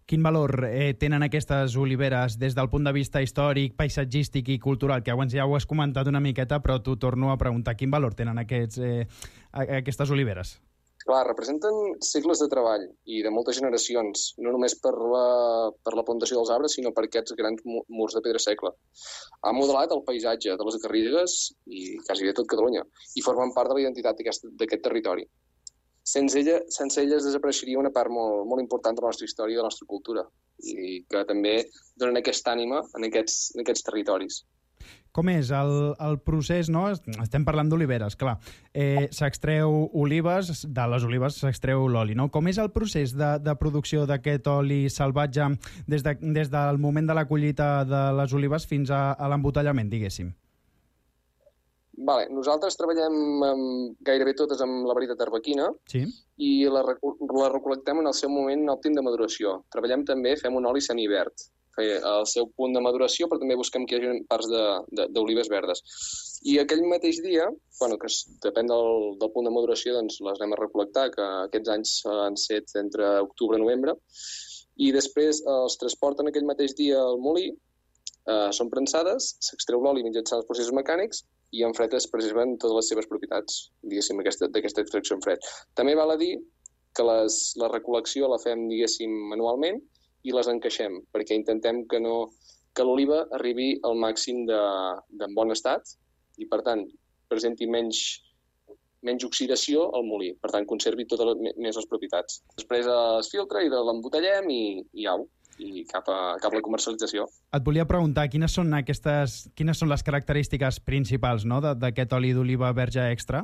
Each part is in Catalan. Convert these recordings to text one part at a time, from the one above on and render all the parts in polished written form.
Quin valor tenen aquestes oliveres des del punt de vista històric, paisatgístic i cultural? Que abans ja ho has comentat una miqueta, però t'ho torno a preguntar. Quin valor tenen aquestes oliveres? Clar, representen segles de treball i de moltes generacions, no només per la plantació dels arbres, sinó per aquests grans murs de pedra segle. Ha modelat el paisatge de les Garrigues i quasi de tot Catalunya i formen part de la identitat d'aquest territori. Sense elles desapareixeria una part molt, molt important de la nostra història i de la nostra cultura i que també donen aquesta ànima en aquests territoris. Com és el procés, no? Estem parlant d'oliveres, clar. S'extreu olives, de les olives s'extreu l'oli, no? Com és el procés de producció d'aquest oli salvatge des del moment de la collita de les olives fins a l'embotellament, diguéssim? Vale, nosaltres treballem gairebé totes amb la varietat arbequina, sí, i la recol·lectem en el seu moment òptim de maduració. Treballem també, fem un oli semiverd, al seu punt de maduració, però també busquem que hi hagi parts d'olives verdes. I aquell mateix dia, que depèn del punt de maduració, doncs les anem a recol·lectar, que aquests anys han set entre octubre i novembre, i després els transporten aquell mateix dia al molí, són prensades, s'extreu l'oli mitjançant els processos mecànics i en fred es preserven totes les seves propietats, diguéssim, d'aquesta extracció en fred. També val a dir que la recol·lecció la fem, diguéssim, manualment, i les encaixem, perquè intentem que l'oliva arribi al màxim en bon estat i, per tant, presenti menys oxidació al molí. Per tant, conservi totes més les propietats. Després es filtra i l'embotellem i au, i cap a la comercialització. Et volia preguntar, quines són les característiques principals, no, d'aquest oli d'oliva verge extra?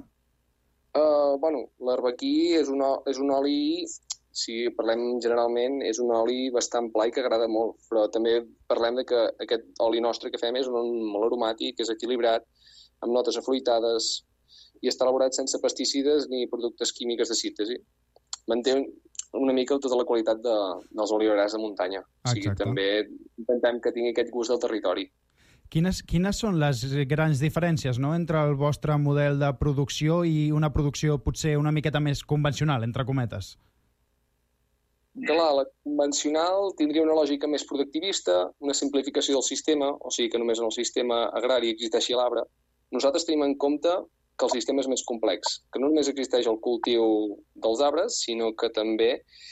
L'arbequí és un oli... Si parlem generalment, és un oli bastant pla i que agrada molt, però també parlem que aquest oli nostre que fem és un molt aromàtic, és equilibrat, amb notes afruitades i està elaborat sense pesticides ni productes químics de síntesi. Manté una mica tota la qualitat dels oliverars de muntanya. O sigui, també intentem que tingui aquest gust del territori. Quines són les grans diferències, no?, entre el vostre model de producció i una producció potser una miqueta més convencional, entre cometes? Clar, la convencional tindria una lògica més productivista, una simplificació del sistema, o sigui que només en el sistema agrari existeixi l'arbre. Nosaltres tenim en compte que el sistema és més complex, que no només existeix el cultiu dels arbres, sinó que també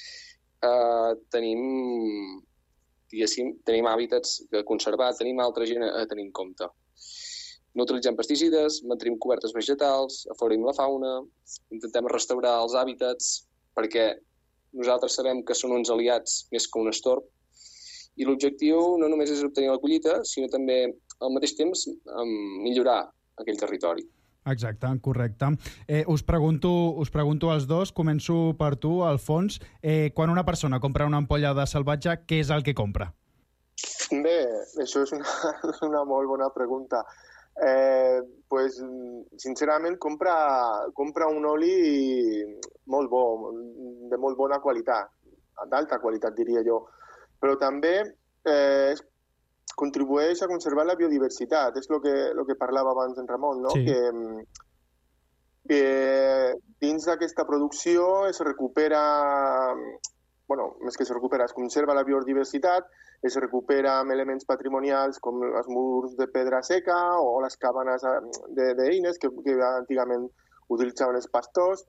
tenim hàbitats a conservar, tenim altra gent a tenir en compte. No utilitzem pesticides, mantenim cobertes vegetals, afavorim la fauna, intentem restaurar els hàbitats, perquè nosaltres sabem que són uns aliats més que un estorb i l'objectiu no només és obtenir la collita, sinó també al mateix temps millorar aquell territori. Exacte, correcte. Us pregunto als dos, començo per tu, Alfons. Quan una persona compra una ampolla de salvatge, què és el que compra? Bé, això és una molt bona pregunta. Sincerament, compra un oli molt bo, de molt bona qualitat, d'alta qualitat, diria jo. Però també contribueix a conservar la biodiversitat. És el que parlava abans en Ramon, no? Sí. Que dins d'aquesta producció es recupera... més que es recupera, es conserva la biodiversitat, es recupera amb elements patrimonials com els murs de pedra seca o les cabanes d'eines que antigament utilitzaven els pastors.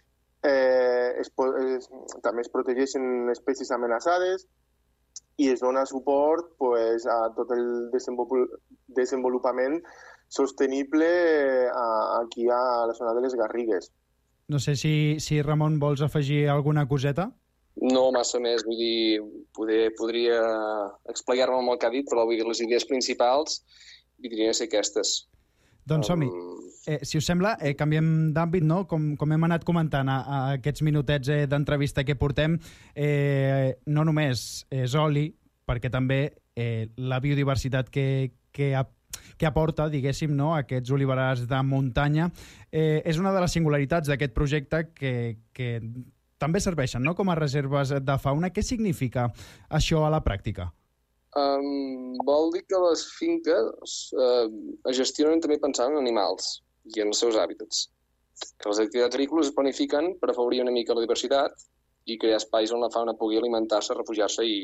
També es protegeixen espècies amenaçades i es dona suport a tot el desenvolupament sostenible aquí a la zona de les Garrigues. No sé si Ramon, vols afegir alguna coseta? No massa més, vull dir, podria explicar-me amb el que ha dit, però les idees principals vindrien a ser aquestes. Doncs som-hi. Si us sembla, canviem d'àmbit, no? Com hem anat comentant a aquests minutets d'entrevista que portem, no només és oli, perquè també la biodiversitat que aporta, diguéssim, no, aquests oliverars de muntanya, és una de les singularitats d'aquest projecte que també serveixen, no?, com a reserves de fauna. Què significa això a la pràctica? Vol dir que les finques es gestionen també pensant en animals i en els seus hàbitats. Que les activitats agrícoles es planifiquen per afavorir una mica la diversitat i crear espais on la fauna pugui alimentar-se, refugiar-se i